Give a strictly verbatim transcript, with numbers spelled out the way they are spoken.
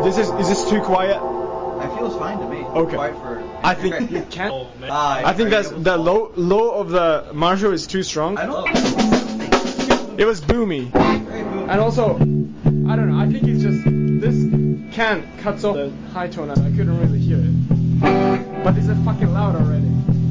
this is is this too quiet? I feel it's fine to me. Okay. Quiet for. I think it can. Oh, man. Ah, I think are you that's able to the follow? low low of the Marshall is too strong. I don't. It was boomy. Very good. And also, I don't know. I think it's just this can cuts off the high tone, and I couldn't really hear it. But it's a fucking loud already.